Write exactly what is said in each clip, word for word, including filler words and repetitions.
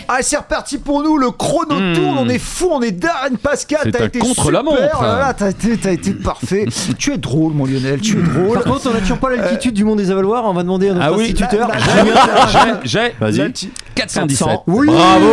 Ah, c'est reparti pour nous, le chrono Mmh. tourne, on est fou, on est Darren Pascal, C'est t'as un été contre super, la montre. voilà, t'as été, t'as été parfait. Tu es drôle, mon Lionel, tu es drôle. Par contre, on n'a toujours pas l'altitude du Mont des Avaloirs. On va demander à notre Ah oui. instituteur. La- la- J'ai, j'ai Vas-y. quatre cent dix-sept. Oui,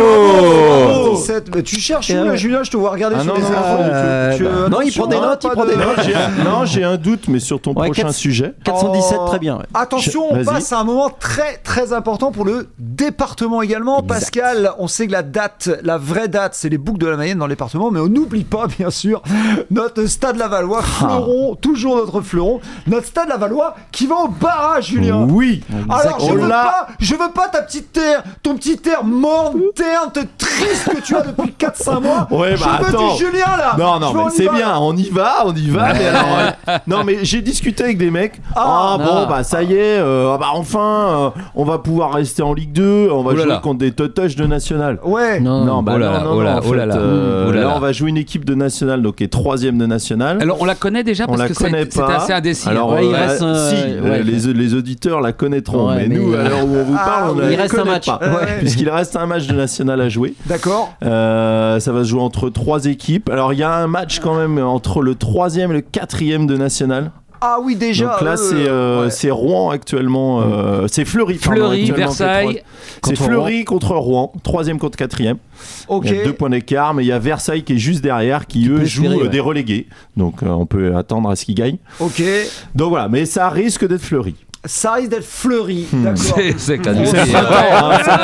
Bravo. dix-sept. Mais tu cherches Et où, là, ouais. Julien? Je te vois regarder Ah sur non, les non, infos. euh, Tu- tu- bah, non, il attention, prend des hein, notes, il pas prend de- des notes. Non, j'ai un, non, j'ai un doute, mais sur ton Ouais, prochain quatre- sujet. quatre cent dix-sept, Oh. très bien. Ouais. Attention, on Vas-y. passe à un moment très très important pour le département également. Exact. Pascal, on sait que la date, la vraie date, c'est les boucles de la Mayenne dans le département, mais on n'oublie pas, bien sûr, notre Stade Lavallois, fleuron, toujours notre fleuron, notre Stade Lavallois qui va au barrage, Julien. Oui. Alors, je On veux, l'a- pas, je veux pas ta petite terre, ton petit air morne, terne, triste que tu as depuis quatre cinq mois. Ouais, je bah veux attends. du Julien là. Non, Je non, veux, mais on y c'est va, bien, là. on y va, on y va. Mais alors, euh, non, mais j'ai discuté avec des mecs. Ah, Ah, bon, non. bah ça y est, euh, ah, bah enfin, euh, on va pouvoir rester en Ligue deux, on va Oh là jouer là. contre des totoches de national. Ouais. Non, bah oh là non, là, non, oh là non, là, en oh là fait, là. euh, Oh là là, là. on va jouer une équipe de national, donc qui est troisième de national. Alors on la connaît déjà On parce la que c'est- connaît c'était pas. assez indécis. Alors, Ouais, il euh, reste, euh, si, ouais. euh, les, les auditeurs la connaîtront, Ouais, mais, nous, mais- à l'heure où on vous Ah, parle, on oui, ne il la reste un connaît match. pas. Ouais. Puisqu'il reste un match de national à jouer. D'accord. Euh, ça va se jouer entre trois équipes. Alors il y a un match quand même entre le troisième et le quatrième de national. Ah oui, déjà. Donc là euh, c'est euh, ouais. c'est Rouen actuellement. euh, c'est Fleury. pardon, Fleury, actuellement, Versailles. qui est trois- C'est contre Fleury contre Rouen, troisième contre quatrième. Ok. Il y a deux points d'écart, mais il y a Versailles qui est juste derrière, qui, Qui eux peut jouent espérer, euh, ouais. des relégués. Donc euh, on peut attendre à ce qu'ils gagnent. Ok. Donc voilà, mais ça risque d'être Fleury. Ça risque d'être fleuri. Hmm. D'accord. C'est, c'est caduc. C'est le printemps, hein, c'est le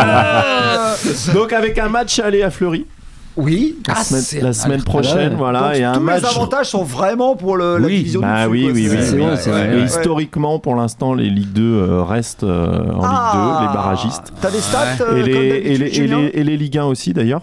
Euh, printemps. Donc avec un match aller à Fleury Oui. la Ah, semaine, c'est- la semaine ah, prochaine, ouais. voilà, Donc, et un tous match. les avantages sont vraiment pour le, la Oui. division Bah du oui, dessus, oui, quoi. oui, C'est- oui, ouais, c'est ouais, vrai. Et ouais. historiquement, pour l'instant, les Ligue deux euh, restent euh, en Ah. Ligue deux, les barragistes. T'as des stats euh, Et les, comme et, d'habitude, les, et, Julien les, et les Ligue un aussi d'ailleurs.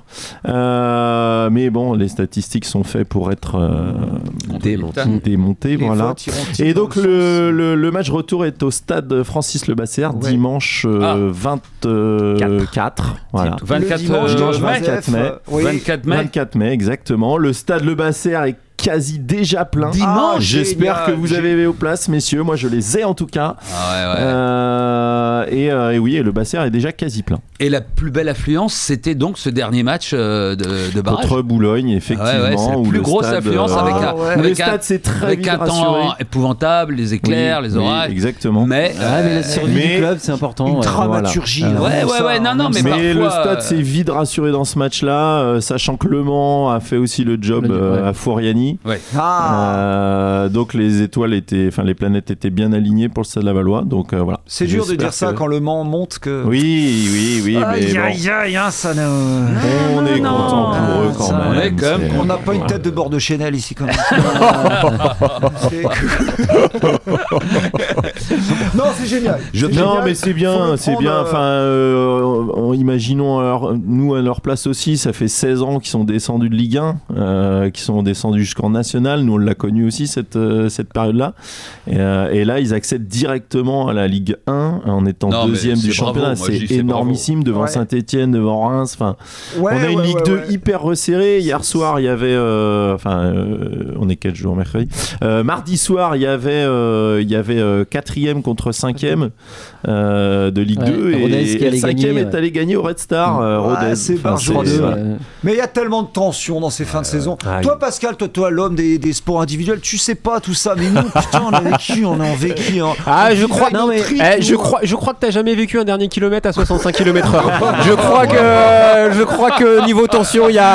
Euh, mais bon, les statistiques sont faites pour être euh, Démonté. démontées. Les Voilà. votes iront tirer Et dans donc le le, sens. le, le match retour est au stade Francis Lebasser Ouais. dimanche euh, vingt-quatre. Voilà. vingt-quatre, Le dimanche, euh, dimanche mai. vingt-quatre mai. euh, oui. vingt-quatre mai. vingt-quatre mai, exactement. Le stade Lebasser est quasi déjà plein. Dimanche, J'espère génial. que vous avez vos places, messieurs. Moi, je les ai en tout cas. Ah ouais, ouais. Euh, et, euh, et oui, et le Basser est déjà quasi plein. Et la plus belle affluence, c'était donc ce dernier match euh, de, de barrage. Contre Boulogne, effectivement. Ah ouais, ouais, c'est la où plus le grosse stade, affluence euh, avec Ah un, ouais. où avec le un- stade s'est très avec vite un rassuré. temps épouvantable, les éclairs, Oui, les oui, orages. exactement. Mais, Ah, mais la survie mais- du club, c'est important. Une ouais, dramaturgie. voilà. là, Ouais, on ouais, ça, ouais, non, non, on mais ça. Mais le parfois, stade euh, s'est vite rassuré dans ce match-là, euh, sachant que Le Mans a fait aussi le job Le job, euh, ouais. à Fouriani. ouais. Ah, Euh, donc les étoiles étaient, enfin les planètes étaient bien alignées pour le Stade Lavallois. Donc euh, voilà. c'est dur de J'espère dire ça que- quand le Mans monte que. Oui, oui, oui, mais Aïe, bon. aïe, aïe, hein, ça ne. On est non, content non. pour eux quand Ça, même. on est quand même- C'est- On n'a pas une tête de bord de Chanel ici quand même. C'est- non, c'est génial. Je- C'est Non, génial. mais c'est Faut bien, le c'est prendre, bien. euh, Enfin, euh, en- imaginons alors, nous à leur place aussi, ça fait seize ans qu'ils sont descendus de Ligue un, euh, qu'ils sont descendus jusqu'en National. Nous, on l'a connu aussi cette euh, cette période-là. Et, euh, et là, ils accèdent directement à la Ligue un en étant Non, mais deuxième du c'est bravo, championnat. moi, je C'est dis c'est énormissime devant Ouais. Saint-Étienne, devant Reims. Enfin, ouais, on a une ouais, Ligue ouais, deux ouais. hyper resserrée. Hier soir, il y avait, euh, enfin, euh, on est quel jour, mercredi. Euh, mardi soir, il y avait, euh, il y avait euh, quatrième contre cinquième euh, de Ligue Ouais, deux et, Rodez qui et allait cinquième gagner, est ouais. allé gagner au Red Star. euh, Ouais, Rodez. c'est Enfin, Barjot, c'est- c'est voilà. Euh, Mais il y a tellement de tension dans ces fins de saison. ah, Toi, il- Pascal, toi, toi l'homme des, des sports individuels, tu sais pas tout ça. Mais nous, putain, on a vécu, on a en vécu. Hein. Ah, On je vit crois, avec non, nos mais- tripes, Eh, je nous. crois, je crois que t'as jamais vécu un dernier kilomètre à soixante-cinq kilomètres heure. Je crois que, je crois que niveau tension, il y a,